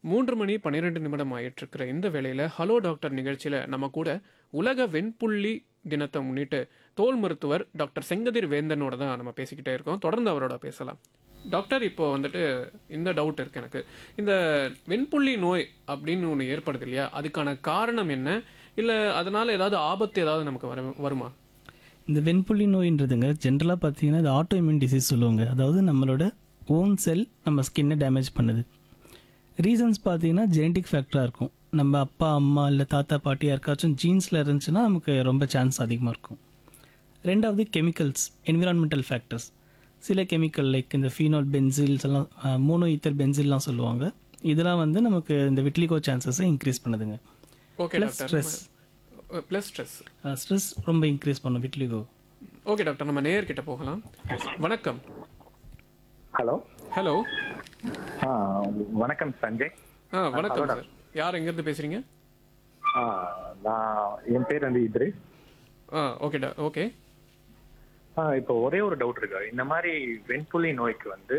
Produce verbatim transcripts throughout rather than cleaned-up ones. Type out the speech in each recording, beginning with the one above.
மூன்று மணி பன்னிரண்டு நிமிடம் ஆயிட்டிருக்கிற இந்த வேளையில ஹலோ டாக்டர் நிகழ்ச்சியில நம்ம கூட உலக வெண்புள்ளி தினத்தை முன்னிட்டு தோல் மருத்துவர் டாக்டர் செங்கதிர் வேந்தனோட தான் நம்ம பேசிக்கிட்டே இருக்கோம். தொடர்ந்து அவரோட பேசலாம். டாக்டர், இப்போ வந்துட்டு இந்த டவுட் இருக்கு எனக்கு. இந்த வெண்புள்ளி நோய் அப்படின்னு ஒன்று ஏற்படுது இல்லையா, அதுக்கான காரணம் என்ன, இல்லை அதனால ஏதாவது ஆபத்து ஏதாவது நமக்கு வர வருமா? இந்த வெண்புள்ளி நோயின்றதுங்க ஜென்ரலாக பார்த்தீங்கன்னா இது ஆட்டோ இம்யூன் டிசீஸ் சொல்லுவாங்க. அதாவது நம்மளோட ஓன் செல் நம்ம ஸ்கின்னை டேமேஜ் பண்ணுது. ரீசன்ஸ் பார்த்தீங்கன்னா ஜெனட்டிக் ஃபேக்டராக இருக்கும். நம்ம அப்பா அம்மா இல்லை தாத்தா பாட்டி யாருக்காச்சும் ஜீன்ஸில் இருந்துச்சுன்னா நமக்கு ரொம்ப சான்ஸ் அதிகமாக இருக்கும். ரெண்டாவது கெமிக்கல்ஸ், என்விரான்மெண்டல் ஃபேக்டர்ஸ். சில கெமிக்கல் லைக் இந்த ஃபீனால் பென்சில்ஸ் எல்லாம், மோனோ ஈத்தர் பென்சில்லாம் சொல்லுவாங்க. இதெல்லாம் வந்து நமக்கு இந்த விட்லிகோ சான்சஸை இன்க்ரீஸ் பண்ணுதுங்க. Okay plus stress plus stress stress ரொம்ப இன்க்ரீஸ் பண்ணும் விட்லிகோ. ஓகே டாக்டர், நம்ம நேயர்கிட்ட போகலாம். வணக்கம். Hello hello. ஆ வணக்கம் சஞ்சய். ஆ வணக்கம் சார். யார் எங்கேருந்து பேசுறீங்க? ஆ நான் என் பேர் வந்து இத்ரிஸ். ஆ ஓகே டா ஓகே. ஆ இப்போ ஒரே ஒரு டவுட் இருக்கு. இந்த மாதிரி வெண்புள்ளி நோய்க்கு வந்து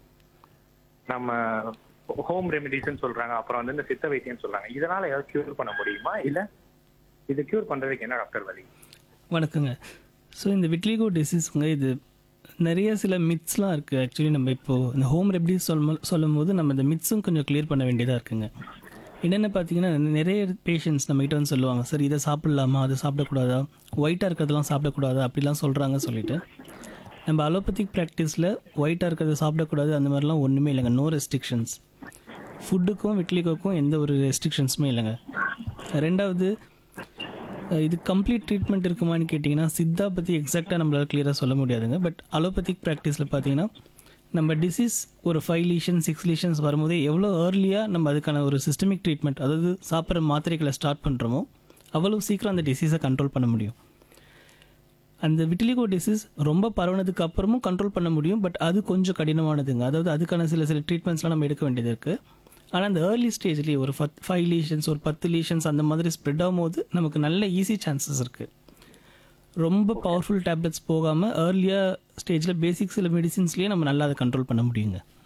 நம்ம ஹோம் ரெமிடிஸ்ன்னு சொல்றாங்க, அப்புறம் வந்து இந்த சித்த வைத்தியம்னு சொல்றாங்க. இதனால ஏதாவது கியூர் பண்ண முடியுமா, இல்லை இது கியூர் பண்றதுக்கு என்ன டாக்டர் வழி? வணக்கங்க. ஸோ இந்த விட்லிகோ டிசீஸுங்க இது நிறைய சில மித்ஸ்லாம் இருக்குது. ஆக்சுவலி நம்ம இப்போது இந்த ஹோம் ரெமடிஸ் சொல்லும் சொல்லும் போது நம்ம இந்த மித்ஸும் கொஞ்சம் கிளியர் பண்ண வேண்டியதாக இருக்குங்க. என்னென்ன பார்த்தீங்கன்னா நிறைய பேஷண்ட்ஸ் நம்மகிட்ட வந்து சொல்லுவாங்க, சார் இதை சாப்பிட்லாமா, அதை சாப்பிடக்கூடாதா, ஒயிட்டாக இருக்கிறதெல்லாம் சாப்பிடக்கூடாதா அப்படிலாம் சொல்கிறாங்க சொல்லிட்டு. நம்ம அலோபதிக் ப்ராக்டிஸில் ஒயிட்டாக இருக்கிறத சாப்பிடக்கூடாது அந்த மாதிரிலாம் ஒன்றுமே இல்லைங்க. No restrictions. ஃபுட்டுக்கும் விட்லிகோக்கும் எந்த ஒரு ரெஸ்ட்ரிக்ஷன்ஸுமே இல்லைங்க. ரெண்டாவது, இது கம்ப்ளீட் ட்ரீட்மெண்ட் இருக்குமான்னு கேட்டிங்கன்னா சித்தா பற்றி எக்ஸாக்டாக நம்மளால் கிளியராக சொல்ல முடியாதுங்க. பட் அலோபதிக் ப்ராக்டிஸில் பார்த்தீங்கன்னா நம்ம டிசீஸ் ஒரு ஃபைவ் லீஷன் சிக்ஸ் லீஷன்ஸ் வரும்போதே எவ்வளோ ஏர்லியாக நம்ம அதுக்கான ஒரு சிஸ்டமிக் ட்ரீட்மெண்ட், அதாவது சாப்பிட்ற மாத்திரைகளை ஸ்டார்ட் பண்ணுறோமோ அவ்வளோ சீக்கிரம் அந்த டிசீஸை கண்ட்ரோல் பண்ண முடியும். அந்த விட்லிகோ டிசீஸ் ரொம்ப பரவுனதுக்கு அப்புறமும் கண்ட்ரோல் பண்ண முடியும். பட் அது கொஞ்சம் கடினமானதுங்க. அதாவது அதுக்கான சில சில ட்ரீட்மெண்ட்ஸ்லாம் நம்ம எடுக்க வேண்டியது இருக்குது. ஆனால் அந்த ஏர்லி ஸ்டேஜ்லேயே ஒரு ஃபத் ஃபைவ் லீஷன்ஸ் ஒரு பத்து லீஷன்ஸ் அந்த மாதிரி ஸ்ப்ரெட் ஆகும்போது நமக்கு நல்ல ஈஸி சான்சஸ் இருக்குது. ரொம்ப பவர்ஃபுல் டேப்லெட்ஸ் போகாமல் ஏர்லியாக ஸ்டேஜில் பேசிக் சில மெடிசின்ஸ்லேயே நம்ம நல்லா அதை கண்ட்ரோல் பண்ண முடியுங்க.